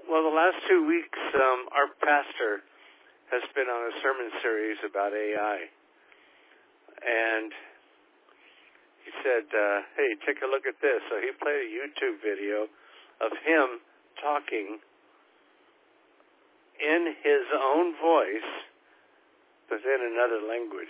Well, the last 2 weeks, our pastor has been on a sermon series about AI. And he said, hey, take a look at this. So he played a YouTube video of him talking in his own voice, but in another language.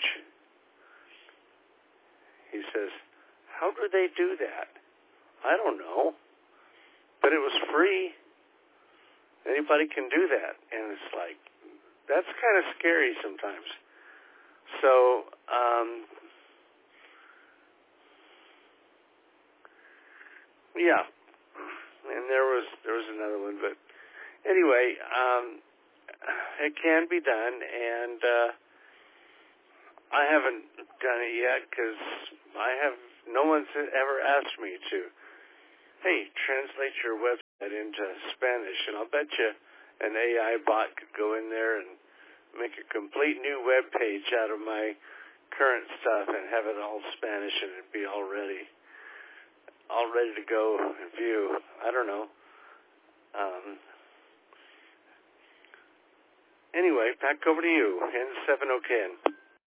He says, how do they do that? I don't know. But it was free. Anybody can do that. And it's like, that's kind of scary sometimes. So, yeah. And there was another one, but anyway, it can be done, and I haven't done it yet because no one's ever asked me to. Hey, translate your website into Spanish, and I'll bet you an AI bot could go in there and make a complete new web page out of my current stuff and have it all Spanish, and it'd be all ready to go and view. I don't know. Anyway, back over to you, N70Ken.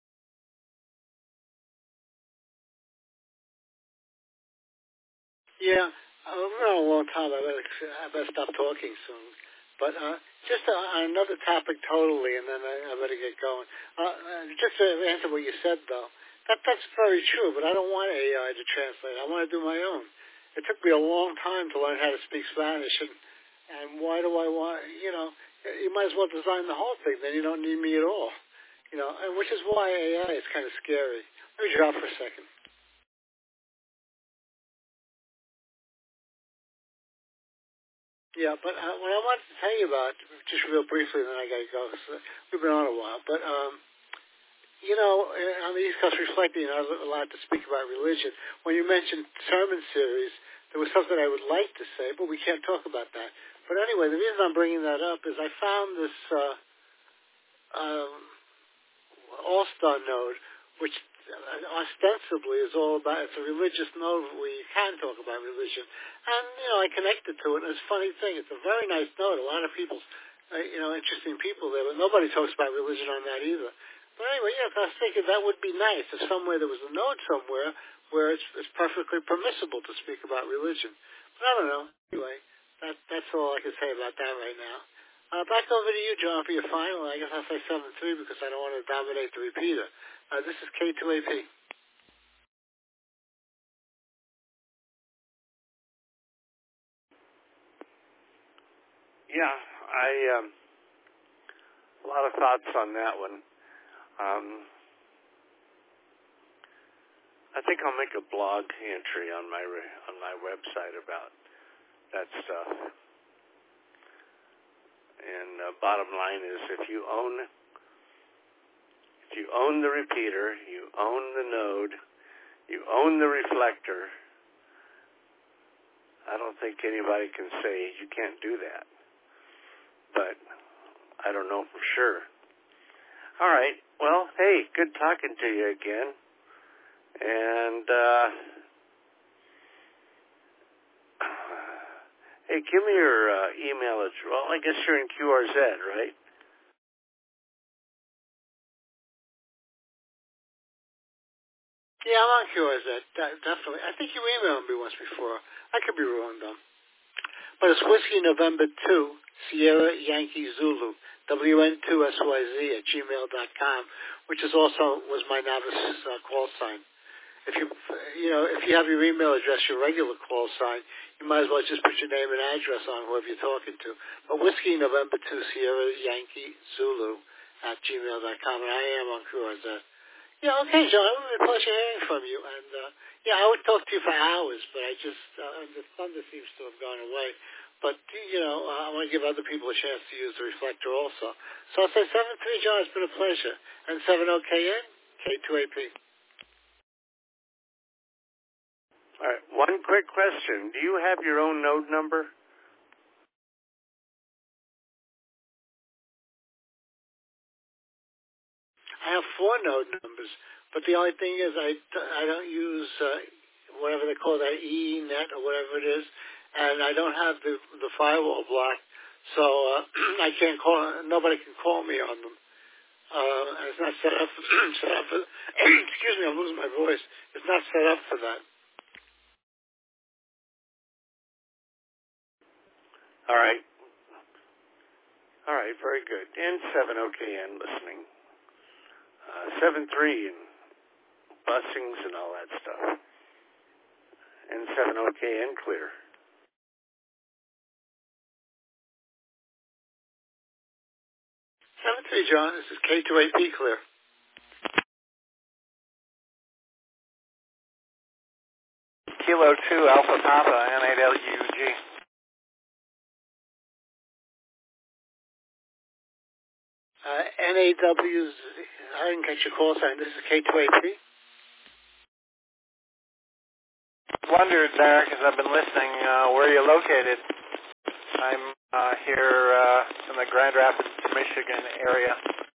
Yeah, we're on a long time. I better stop talking soon. But just on another topic totally, and then I better get going. Just to answer what you said, though, that's very true, but I don't want AI to translate. I want to do my own. It took me a long time to learn how to speak Spanish, and why do I want, you might as well design the whole thing, then you don't need me at all. And which is why AI is kind of scary. Let me drop for a second. Yeah, but what I wanted to tell you about, just real briefly, then I got to go, because we've been on a while, but, on the East Coast Reflecting, I was allowed to speak about religion. When you mentioned sermon series, there was something I would like to say, but we can't talk about that. But anyway, the reason I'm bringing that up is I found this All-Star node, which ostensibly is all about, it's a religious node where you can talk about religion. And, I connected to it, and it's a funny thing. It's a very nice node. A lot of people, interesting people there, but nobody talks about religion on that either. But anyway, I was thinking that would be nice if somewhere there was a node somewhere where it's perfectly permissible to speak about religion. But I don't know. Anyway, that's all I can say about that right now. Back over to you, John, for your final. I guess I'll say 7-3 because I don't want to dominate the repeater. This is K2AP. Yeah, a lot of thoughts on that one. I think I'll make a blog entry on my website about that stuff. And bottom line is, if you own the repeater, you own the node, you own the reflector, I don't think anybody can say you can't do that. But I don't know for sure. All right. Well, hey, good talking to you again. And hey, give me your email address. Well, I guess you're in QRZ, right? Yeah, I'm on QRZ, definitely. I think you emailed me once before. I could be wrong, though. But it's Whiskey November 2, Sierra Yankee Zulu, WN2SYZ@gmail.com, which is also was my novice call sign. If you have your email address, your regular call sign, you might as well just put your name and address on whoever you're talking to. But Whiskey November 2, Sierra Yankee Zulu @gmail.com, and I am on QRZ. Yeah, okay, John, it would be a pleasure hearing from you. And, I would talk to you for hours, but I just, the thunder seems to have gone away. But, I want to give other people a chance to use the reflector also. So I'll say 7-3, John, it's been a pleasure. And 7-OKN, K2AP. All right, one quick question. Do you have your own node number? I have 4 node numbers, but the only thing is I don't use whatever they call that ENet or whatever it is, and I don't have the firewall blocked, So I can't call. Nobody can call me on them. And it's not set up. Set up for, excuse me, I'm losing my voice. It's not set up for that. All right. All right, very good. N7OKN listening. 7-3 and busings and all that stuff. N7OKN clear. 7-3, John. This is K2AP clear. Kilo 2 Alpha Papa N8LUG. NAW's, I didn't catch your call sign. This is K2AP. Wondered there, because I've been listening, where you're located. I'm here in the Grand Rapids, Michigan area.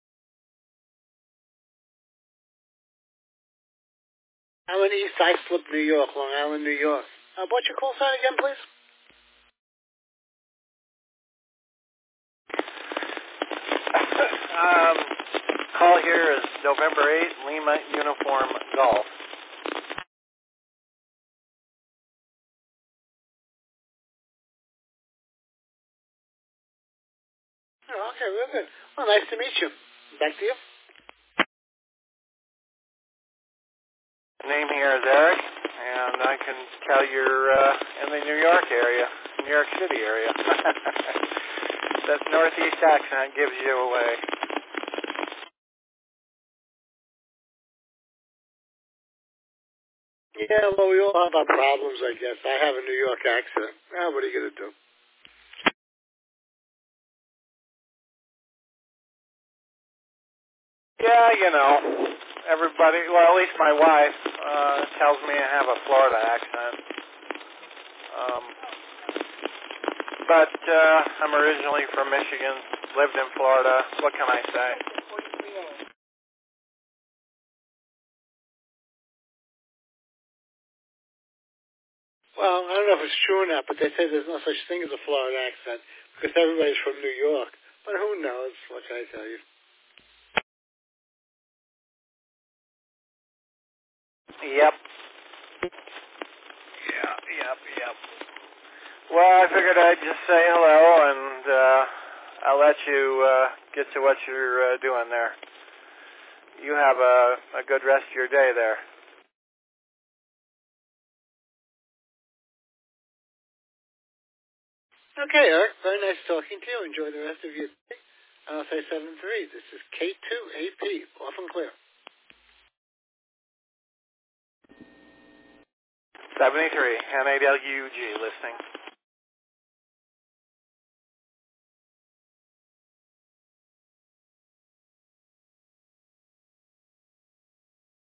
I'm in East Islip, New York, Long Island, New York. What's your call sign again, please? Call here is November 8th, Lima Uniform Golf. Oh, okay, real good. Well, nice to meet you. Back to you. Name here is Eric, and I can tell you're in the New York area, New York City area. That Northeast accent gives you away. Yeah, well, we all have our problems, I guess. I have a New York accent. What are you going to do? Yeah, you know, everybody, well, at least my wife tells me I have a Florida accent. But I'm originally from Michigan, lived in Florida. What can I say? Well, I don't know if it's true or not, but they say there's no such thing as a Florida accent because everybody's from New York. But who knows? What can I tell you? Yep. Yep. Well, I figured I'd just say hello, and I'll let you get to what you're doing there. You have a good rest of your day there. Okay, Eric. Very nice talking to you. Enjoy the rest of your day. And I'll say 7-3. This is K2AP. Off and clear. 73, N8LUG listening.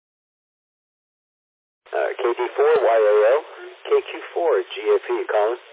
KD4 YAO, KQ4 GAP, calling.